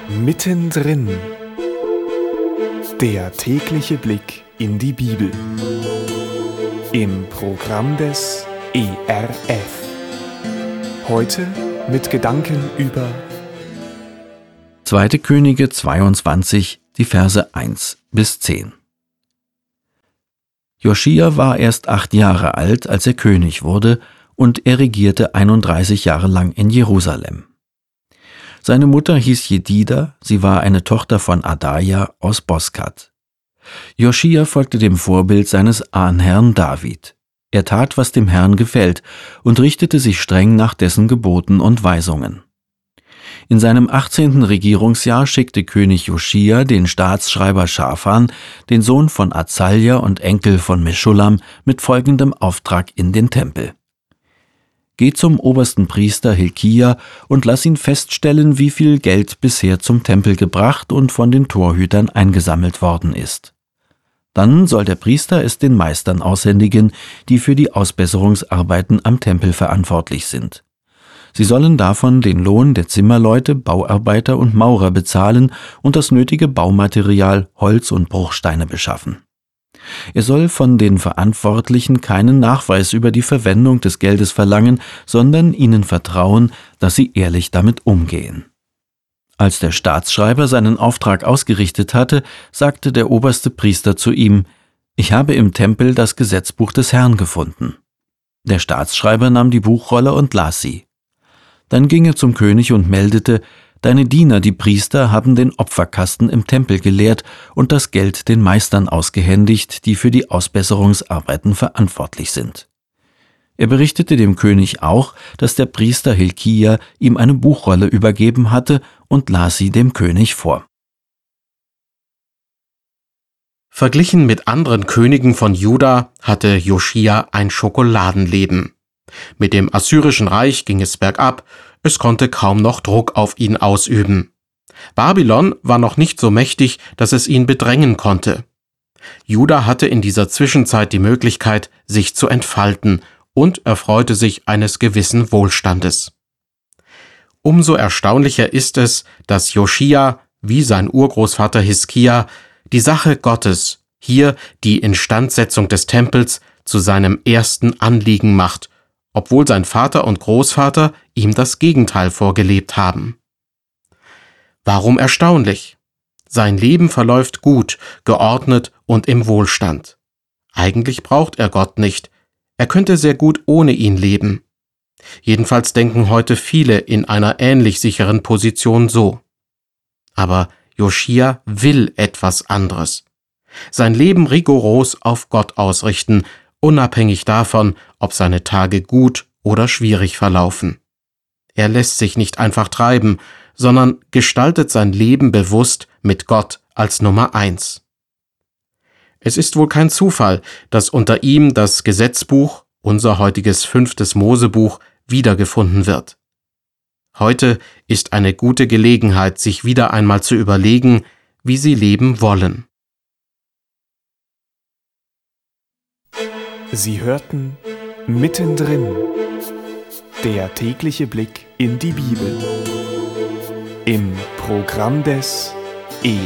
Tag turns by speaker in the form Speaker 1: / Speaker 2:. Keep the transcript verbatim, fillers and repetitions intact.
Speaker 1: Mittendrin. Der tägliche Blick in die Bibel. Im Programm des E R F. Heute mit Gedanken über
Speaker 2: zweite Könige zweiundzwanzig, die Verse eins bis zehn. Joschia war erst acht Jahre alt, als er König wurde, und er regierte einunddreißig Jahre lang in Jerusalem. Seine Mutter hieß Jedida, sie war eine Tochter von Adaja aus Boskat. Joschia folgte dem Vorbild seines Ahnherrn David. Er tat, was dem Herrn gefällt, und richtete sich streng nach dessen Geboten und Weisungen. In seinem achtzehnten Regierungsjahr schickte König Joschia den Staatsschreiber Schafan, den Sohn von Azalja und Enkel von Meschullam, mit folgendem Auftrag in den Tempel: Geh zum obersten Priester Hilkia und lass ihn feststellen, wie viel Geld bisher zum Tempel gebracht und von den Torhütern eingesammelt worden ist. Dann soll der Priester es den Meistern aushändigen, die für die Ausbesserungsarbeiten am Tempel verantwortlich sind. Sie sollen davon den Lohn der Zimmerleute, Bauarbeiter und Maurer bezahlen und das nötige Baumaterial, Holz und Bruchsteine beschaffen. Er soll von den Verantwortlichen keinen Nachweis über die Verwendung des Geldes verlangen, sondern ihnen vertrauen, dass sie ehrlich damit umgehen. Als der Staatsschreiber seinen Auftrag ausgerichtet hatte, sagte der oberste Priester zu ihm: Ich habe im Tempel das Gesetzbuch des Herrn gefunden. Der Staatsschreiber nahm die Buchrolle und las sie. Dann ging er zum König und meldete: Deine Diener, die Priester, haben den Opferkasten im Tempel geleert und das Geld den Meistern ausgehändigt, die für die Ausbesserungsarbeiten verantwortlich sind. Er berichtete dem König auch, dass der Priester Hilkia ihm eine Buchrolle übergeben hatte, und las sie dem König vor.
Speaker 3: Verglichen mit anderen Königen von Juda hatte Joschia ein Schokoladenleben. Mit dem assyrischen Reich ging es bergab, es konnte kaum noch Druck auf ihn ausüben. Babylon war noch nicht so mächtig, dass es ihn bedrängen konnte. Juda hatte in dieser Zwischenzeit die Möglichkeit, sich zu entfalten, und erfreute sich eines gewissen Wohlstandes. Umso erstaunlicher ist es, dass Joschia, wie sein Urgroßvater Hiskia, die Sache Gottes, hier die Instandsetzung des Tempels, zu seinem ersten Anliegen macht, obwohl sein Vater und Großvater ihm das Gegenteil vorgelebt haben. Warum erstaunlich? Sein Leben verläuft gut, geordnet und im Wohlstand. Eigentlich braucht er Gott nicht. Er könnte sehr gut ohne ihn leben. Jedenfalls denken heute viele in einer ähnlich sicheren Position so. Aber Joschia will etwas anderes. Sein Leben rigoros auf Gott ausrichten, unabhängig davon, ob seine Tage gut oder schwierig verlaufen. Er lässt sich nicht einfach treiben, sondern gestaltet sein Leben bewusst mit Gott als Nummer eins. Es ist wohl kein Zufall, dass unter ihm das Gesetzbuch, unser heutiges fünftes Mosebuch, wiedergefunden wird. Heute ist eine gute Gelegenheit, sich wieder einmal zu überlegen, wie sie leben wollen.
Speaker 1: Sie hörten Mittendrin. Der tägliche Blick in die Bibel. Im Programm des